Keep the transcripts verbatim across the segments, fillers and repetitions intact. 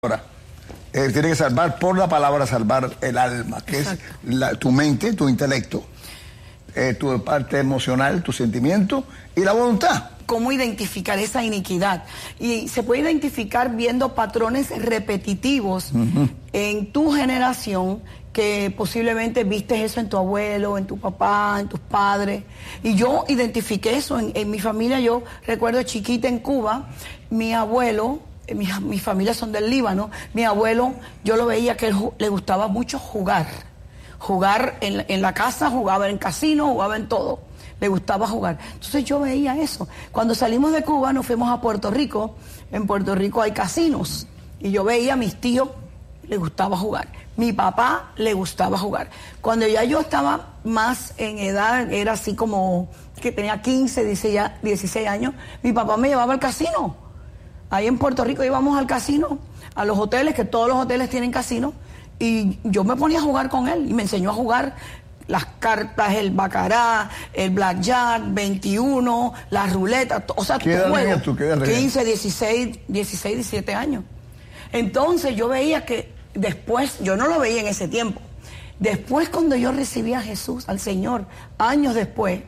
Ahora, eh, tiene que salvar por la palabra, salvar el alma, que Exacto. es la, tu mente, tu intelecto, eh, tu parte emocional, tu sentimiento y la voluntad. ¿Cómo identificar esa iniquidad? Y se puede identificar viendo patrones repetitivos uh-huh. en tu generación, que posiblemente viste eso en tu abuelo, en tu papá, en tus padres. Y yo identifiqué eso en, en mi familia. Yo recuerdo chiquita en Cuba, mi abuelo, mi, mi familia son del Líbano, mi abuelo, yo lo veía que él, le gustaba mucho jugar. Jugar en, en la casa, jugaba en casino, jugaba en todo. Le gustaba jugar. Entonces yo veía eso. Cuando salimos de Cuba nos fuimos a Puerto Rico. En Puerto Rico hay casinos. Y yo veía a mis tíos, le gustaba jugar. Mi papá le gustaba jugar. Cuando ya yo estaba más en edad, era así como que tenía quince, dieciséis años, mi papá me llevaba al casino. Ahí en Puerto Rico íbamos al casino, a los hoteles, que todos los hoteles tienen casino, y yo me ponía a jugar con él y me enseñó a jugar las cartas, el baccarat, el blackjack, veintiuno, la ruleta, o sea, ¿Qué edad juego, tú? ¿Qué edad quince, dieciséis, diecisiete años. Entonces yo veía que después, yo no lo veía en ese tiempo, después cuando yo recibí a Jesús, al Señor, años después,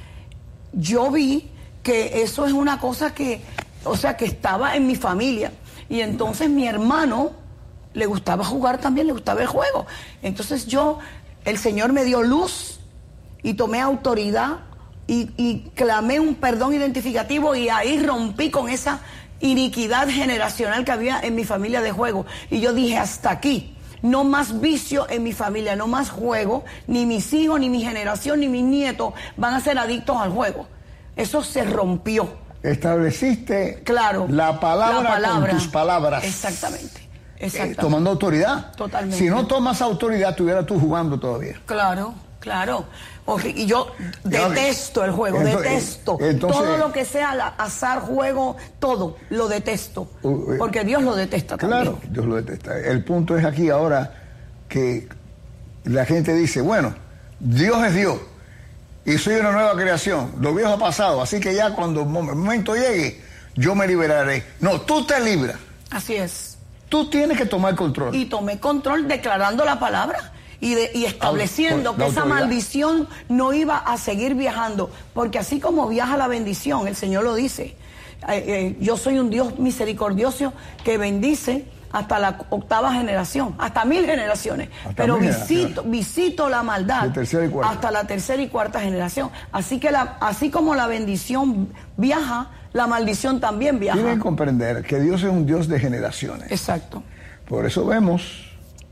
yo vi que eso es una cosa que, o sea, que estaba en mi familia. Y entonces mi hermano le gustaba jugar también, le gustaba el juego. Entonces yo, el Señor me dio luz y tomé autoridad y, y clamé un perdón identificativo y ahí rompí con esa iniquidad generacional que había en mi familia de juego. Y yo dije, hasta aquí, no más vicio en mi familia, no más juego, ni mis hijos, ni mi generación, ni mis nietos van a ser adictos al juego. Eso se rompió. Estableciste claro, la palabra, la palabra con tus palabras. Exactamente. Exactamente. Eh, tomando autoridad. Totalmente. Si no tomas autoridad, estuvieras tú jugando todavía. Claro, claro. Y yo detesto el juego, entonces, detesto. Entonces, todo lo que sea azar, juego, todo, lo detesto. Porque Dios lo detesta también. Claro, Dios lo detesta. El punto es aquí ahora que la gente dice, bueno, Dios es Dios y soy una nueva creación. Lo viejo ha pasado, así que ya cuando el momento llegue, yo me liberaré. No, tú te libras. Así es. Tú tienes que tomar control. Y tomé control declarando la palabra y, de, y estableciendo Auto, que esa maldición no iba a seguir viajando. Porque así como viaja la bendición, el Señor lo dice, eh, eh, yo soy un Dios misericordioso que bendice hasta la octava generación, hasta mil generaciones. Hasta Pero mil visito, generaciones. visito la maldad hasta la tercera y cuarta generación. Así que la, así como la bendición viaja, la maldición también viaja. Tienen que comprender que Dios es un Dios de generaciones. Exacto. Por eso vemos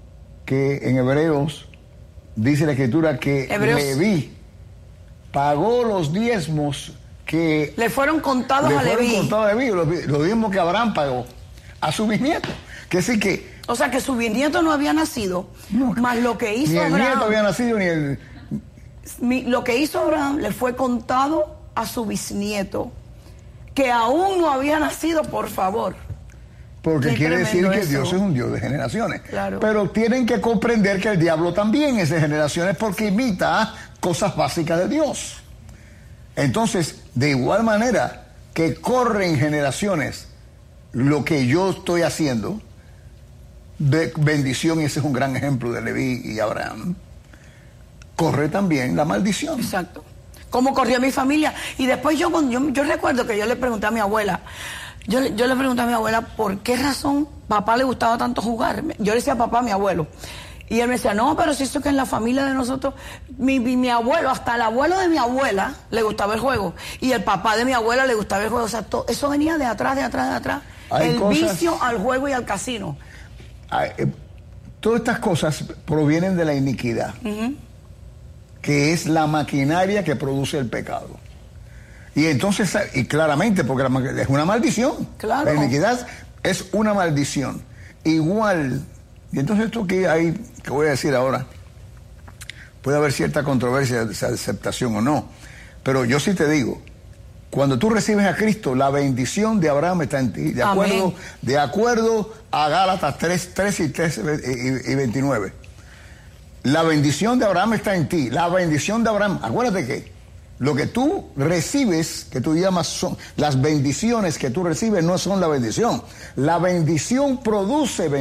que en Hebreos dice la Escritura que Hebreos. Leví pagó los diezmos que le fueron contados le a fueron Leví. Contados a Leví los, los diezmos que Abraham pagó a su bisnieto. Que decir que... O sea, que su bisnieto no había nacido, no, más lo que hizo ni el Abraham... nieto había nacido, ni el... Mi, lo que hizo Abraham le fue contado a su bisnieto, que aún no había nacido, por favor. Porque Qué quiere decir que eso. Dios es un Dios de generaciones. Claro. Pero tienen que comprender que el diablo también es de generaciones porque imita cosas básicas de Dios. Entonces, de igual manera que corren generaciones lo que yo estoy haciendo, de bendición, y ese es un gran ejemplo de Leví y Abraham, corre también la maldición. Exacto. Como corrió mi familia. Y después yo, yo, yo recuerdo que yo le pregunté a mi abuela, yo, yo le pregunté a mi abuela por qué razón papá le gustaba tanto jugar. Yo le decía a papá a mi abuelo. Y él me decía, no, pero si eso que en la familia de nosotros, mi, mi, mi abuelo, hasta el abuelo de mi abuela le gustaba el juego. Y el papá de mi abuela le gustaba el juego. O sea, todo, eso venía de atrás, de atrás, de atrás. Hay el cosas, vicio al juego y al casino. Hay, eh, todas estas cosas provienen de la iniquidad. Uh-huh. Que es la maquinaria que produce el pecado. Y entonces, y claramente, porque la, es una maldición. Claro. La iniquidad es una maldición. Igual, y entonces esto que hay, que voy a decir ahora, puede haber cierta controversia de esa aceptación o no, pero yo sí te digo, cuando tú recibes a Cristo, la bendición de Abraham está en ti, de acuerdo, de acuerdo a Gálatas tres, tres y, tres y, y veintinueve. La bendición de Abraham está en ti. La bendición de Abraham, acuérdate que Lo que tú recibes, que tú llamas, son las bendiciones que tú recibes, no son la bendición. La bendición produce bendición.